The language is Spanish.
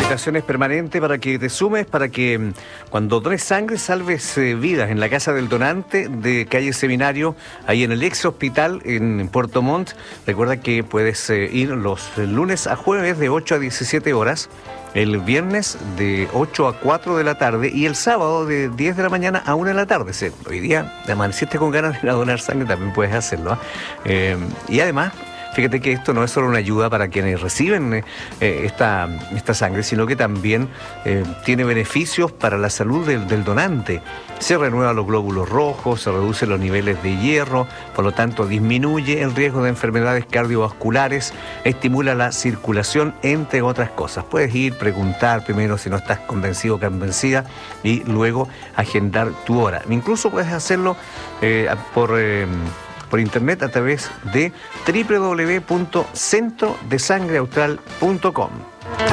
invitación es permanente para que te sumes, para que cuando dones sangre salves vidas en la Casa del Donante de calle Seminario, ahí en el ex hospital en Puerto Montt. Recuerda que puedes ir los lunes a jueves de 8 a 17 horas, el viernes de 8 a 4 de la tarde y el sábado de 10 de la mañana a 1 de la tarde. Hoy día te amaneciste con ganas de ir a donar sangre, también puedes hacerlo. Y además, fíjate que esto no es solo una ayuda para quienes reciben esta sangre, sino que también tiene beneficios para la salud del donante. Se renuevan los glóbulos rojos, se reducen los niveles de hierro, por lo tanto disminuye el riesgo de enfermedades cardiovasculares, estimula la circulación, entre otras cosas. Puedes ir, preguntar primero si no estás convencido o convencida y luego agendar tu hora. Incluso puedes hacerlo por internet a través de www.centrodesangreaustral.com.